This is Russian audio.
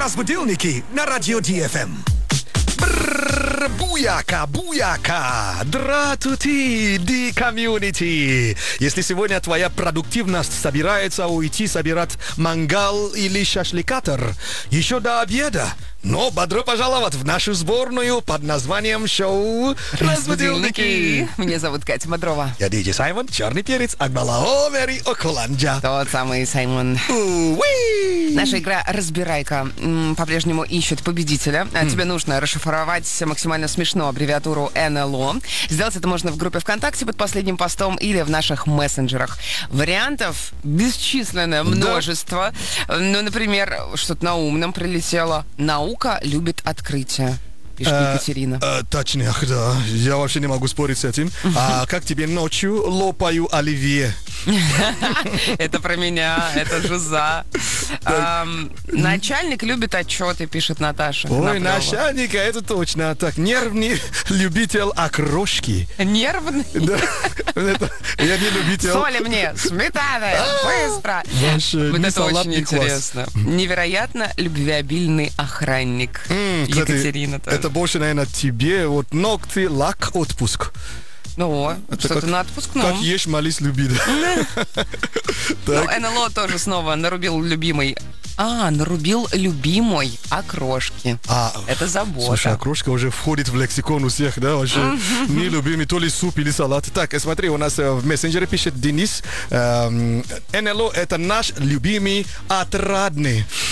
Разбудилники на радио ДФМ. Буяка, буяка! Здравствуйте, ди комьюнити! Если сегодня твоя продуктивность собирается уйти собирать мангал или шашликатор еще до обеда, но бодро пожаловать в нашу сборную под названием шоу «Разбудилники». Меня зовут Катя Бодрова. Я диджей Саймон, черный перец, Акбала Омери Околанджа. Тот самый Саймон. Уи! Наша игра «Разбирайка» по-прежнему ищет победителя. Тебе нужно расшифровать максимально смешно аббревиатуру НЛО. Сделать это можно в группе ВКонтакте под последним постом или в наших мессенджерах. Вариантов бесчисленное множество. Ну, например, что-то на умном прилетело. Наука любит открытия. Пишет Екатерина. Точняк, да. Я вообще не могу спорить с этим. А как тебе ночью лопаю оливье? Это про меня, это жиза. Начальник любит отчеты, пишет Наташа. Ой, начальник, это точно. Так, нервный любитель окрошки. Нервный? Да. Я не любитель. Соли мне, сметаны, быстро. Вот это очень интересно. Невероятно любвеобильный охранник. Екатерина тоже. Это больше, наверное, тебе. Вот ногти, лак, отпуск. Ну, что-то на отпуск, ну. Как ешь, молись, люби. Ну, НЛО тоже снова нарубил любимой окрошки. Это забота. Слушай, окрошка уже входит в лексикон у всех, да? Вообще нелюбимый то ли суп или салат. Так, смотри, у нас в мессенджере пишет Денис. НЛО — это наш любимый отрадный.